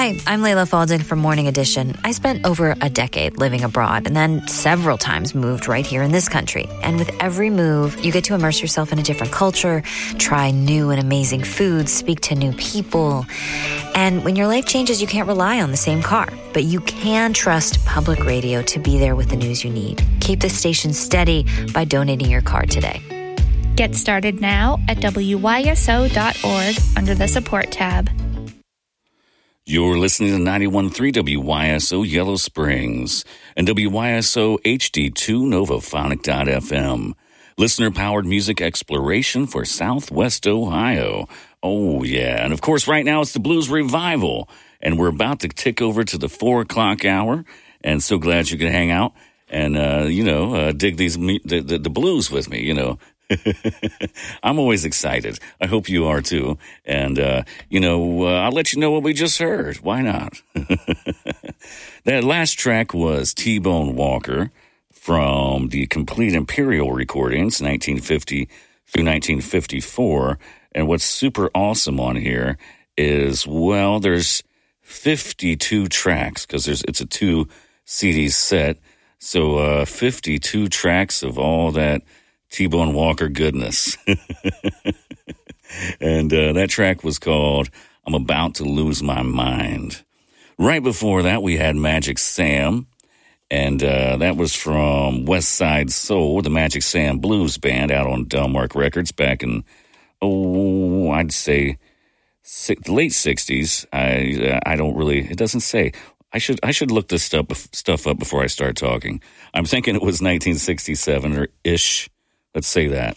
Hi, I'm Layla Falden from Morning Edition. I spent over a decade living abroad and then several times moved right here in this country. And with every move, you get to immerse yourself in a different culture, try new and amazing foods, speak to new people. And when your life changes, you can't rely on the same car, but you can trust public radio to be there with the news you need. Keep the station steady by donating your car today. Get started now at wyso.org under the support tab. You're listening to 91.3 WYSO Yellow Springs and WYSO HD2 Novaphonic.fm. Listener-powered music exploration for Southwest Ohio. Oh, yeah. And, of course, right now it's the Blues Revival. And we're about to tick over to the 4 o'clock hour. And so glad you can hang out and, dig the blues with me, I'm always excited. I hope you are too. And, I'll let you know what we just heard. Why not? That last track was T-Bone Walker from the Complete Imperial Recordings, 1950 through 1954. And what's super awesome on here is, there's 52 tracks because it's a 2 CD set. So 52 tracks of all that T-Bone Walker goodness. And that track was called I'm About to Lose My Mind. Right before that, we had Magic Sam, and that was from West Side Soul, the Magic Sam Blues Band out on Delmark Records back in, I'd say late 60s. I don't really, it doesn't say. I should look this stuff up before I start talking. I'm thinking it was 1967 or ish. Let's say that.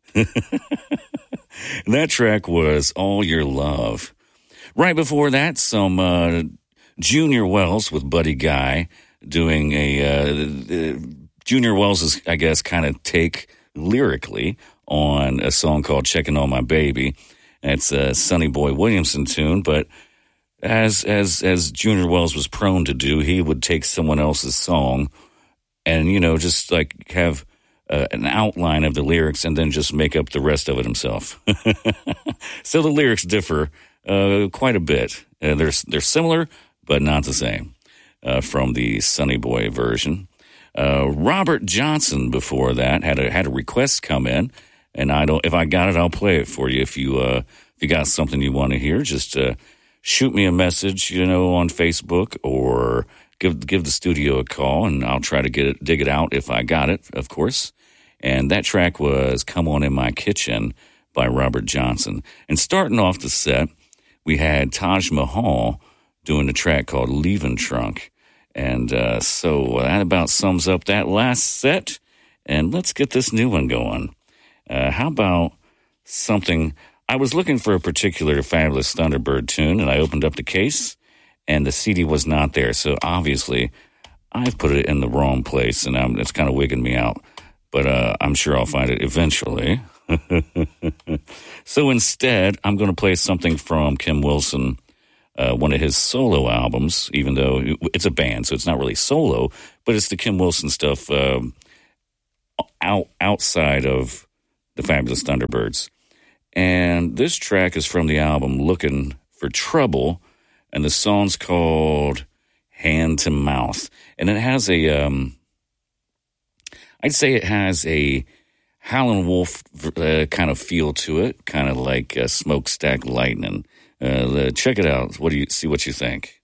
And that track was All Your Love. Right before that, some Junior Wells with Buddy Guy doing Junior Wells' I guess, kind of take lyrically on a song called Checking on My Baby. It's a Sonny Boy Williamson tune, but as Junior Wells was prone to do, he would take someone else's song and, just like have an outline of the lyrics and then just make up the rest of it himself. So the lyrics differ quite a bit. They're similar, but not the same from the Sonny Boy version. Robert Johnson before that had a request come in, and if I got it, I'll play it for you. If you got something you want to hear, just shoot me a message, on Facebook or give the studio a call, and I'll try to dig it out if I got it, of course. And that track was Come On In My Kitchen by Robert Johnson. And starting off the set, we had Taj Mahal doing a track called Leavin' Trunk. And so that about sums up that last set. And let's get this new one going. How about something? I was looking for a particular Fabulous Thunderbird tune, and I opened up the case, and the CD was not there. So obviously, I've put it in the wrong place, and it's kind of wigging me out. But I'm sure I'll find it eventually. So instead, I'm going to play something from Kim Wilson, one of his solo albums, even though it's a band, so it's not really solo, but it's the Kim Wilson stuff outside of the Fabulous Thunderbirds. And this track is from the album Looking for Trouble, and the song's called Hand to Mouth. And it has I'd say it has a Howlin' Wolf kind of feel to it, kind of like Smokestack Lightning. Check it out. What you think?